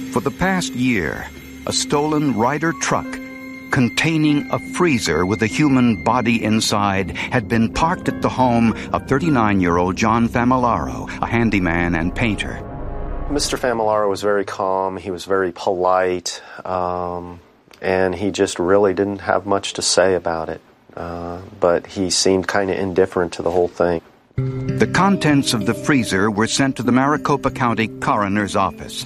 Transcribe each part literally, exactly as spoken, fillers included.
For the past year, a stolen Ryder truck containing a freezer with a human body inside had been parked at the home of thirty-nine-year-old John Famularo, a handyman and painter. Mister Famularo was very calm, he was very polite, um, and he just really didn't have much to say about it. Uh, but he seemed kind of indifferent to the whole thing. The contents of the freezer were sent to the Maricopa County Coroner's Office.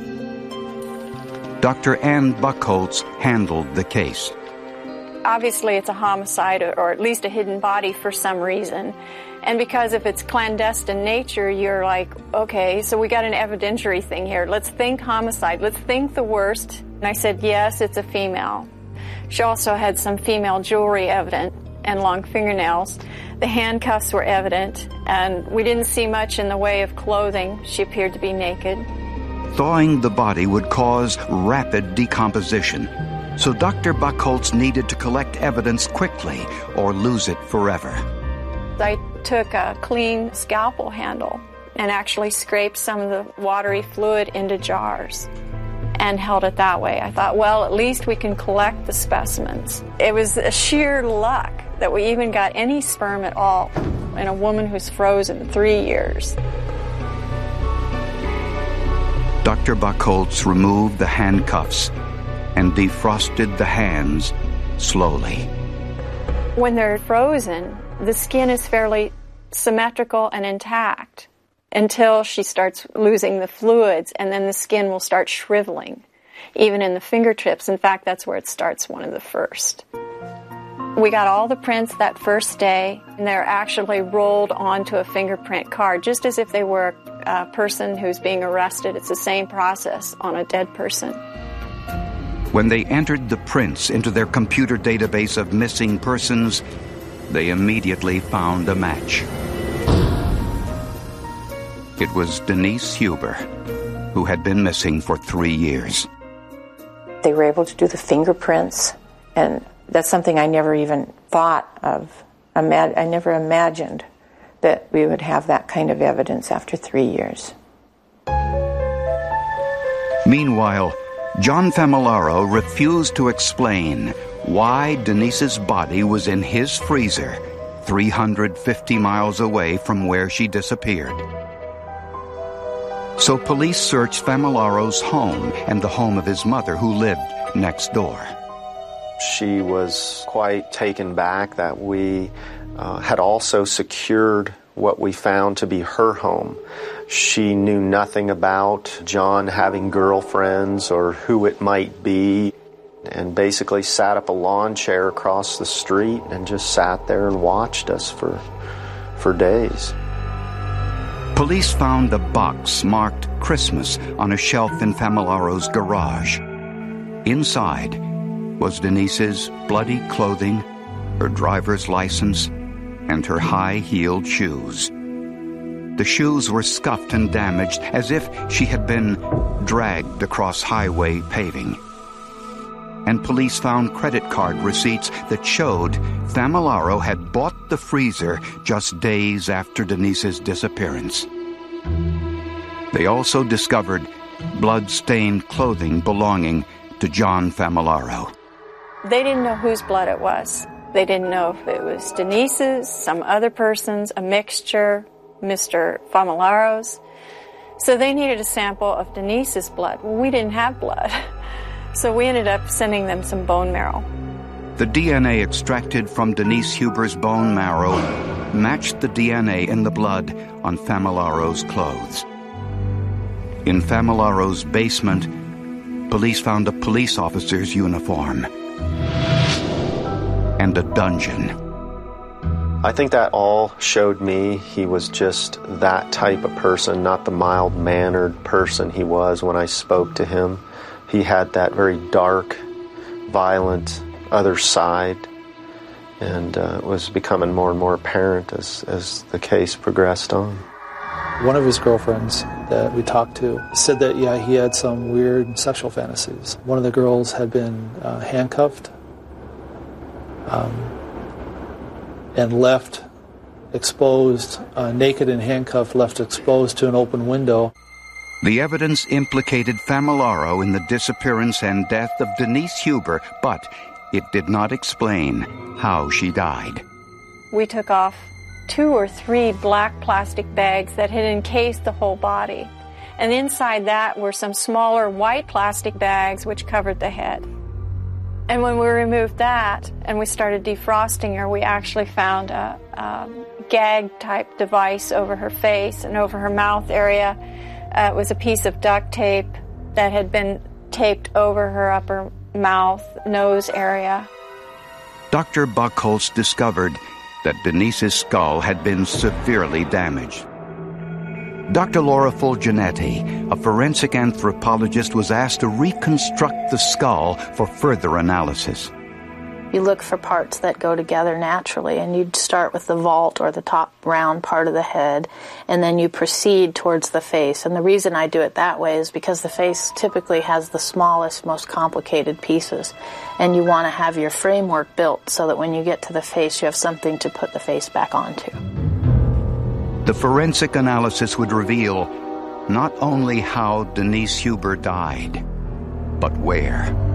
Doctor Ann Buckholtz handled the case. Obviously, it's a homicide or at least a hidden body for some reason. And because if it's clandestine nature, you're like, okay, so we got an evidentiary thing here. Let's think homicide. Let's think the worst. And I said, yes, it's a female. She also had some female jewelry evident and long fingernails. The handcuffs were evident, and we didn't see much in the way of clothing. She appeared to be naked. Thawing the body would cause rapid decomposition, so Doctor Buckholtz needed to collect evidence quickly or lose it forever. I took a clean scalpel handle and actually scraped some of the watery fluid into jars and held it that way. I thought, well, at least we can collect the specimens. It was a sheer luck that we even got any sperm at all in a woman who's frozen three years. Doctor Buckholtz removed the handcuffs and defrosted the hands slowly. When they're frozen, the skin is fairly symmetrical and intact until she starts losing the fluids, and then the skin will start shriveling, even in the fingertips. In fact, that's where it starts, one of the first. We got all the prints that first day, and they're actually rolled onto a fingerprint card, just as if they were a person who's being arrested. It's the same process on a dead person. When they entered the prints into their computer database of missing persons, they immediately found a match. It was Denise Huber, who had been missing for three years. They were able to do the fingerprints, and that's something I never even thought of. I never imagined that we would have that kind of evidence after three years. Meanwhile, John Famularo refused to explain why Denise's body was in his freezer three hundred fifty miles away from where she disappeared. So police searched Famularo's home and the home of his mother, who lived next door. She was quite taken back that we uh, had also secured what we found to be her home. She knew nothing about John having girlfriends or who it might be, and basically sat up a lawn chair across the street and just sat there and watched us for, for days. Police found a box marked Christmas on a shelf in Famularo's garage. Inside was Denise's bloody clothing, her driver's license, and her high-heeled shoes. The shoes were scuffed and damaged as if she had been dragged across highway paving. And police found credit card receipts that showed Famularo had bought the freezer just days after Denise's disappearance. They also discovered blood-stained clothing belonging to John Famularo. They didn't know whose blood it was. They didn't know if it was Denise's, some other person's, a mixture, Mister Famularo's. So they needed a sample of Denise's blood. Well, we didn't have blood. So we ended up sending them some bone marrow. The D N A extracted from Denise Huber's bone marrow matched the D N A in the blood on Famularo's clothes. In Famularo's basement, police found a police officer's uniform and a dungeon. I think that all showed me he was just that type of person, not the mild-mannered person he was when I spoke to him. He had that very dark, violent other side, and uh, it was becoming more and more apparent as, as the case progressed on. One of his girlfriends that we talked to said that, yeah, he had some weird sexual fantasies. One of the girls had been uh, handcuffed um, and left exposed, uh, naked and handcuffed, left exposed to an open window. The evidence implicated Famularo in the disappearance and death of Denise Huber, but it did not explain how she died. We took off two or three black plastic bags that had encased the whole body. And inside that were some smaller white plastic bags which covered the head. And when we removed that and we started defrosting her, we actually found a, a gag-type device over her face and over her mouth area. Uh, it was a piece of duct tape that had been taped over her upper mouth, nose area. Doctor Buckholz discovered that Denise's skull had been severely damaged. Doctor Laura Fulginetti, a forensic anthropologist, was asked to reconstruct the skull for further analysis. You look for parts that go together naturally, and you'd start with the vault or the top round part of the head, and then you proceed towards the face. And the reason I do it that way is because the face typically has the smallest, most complicated pieces, and you want to have your framework built so that when you get to the face, you have something to put the face back onto. The forensic analysis would reveal not only how Denise Huber died, but where.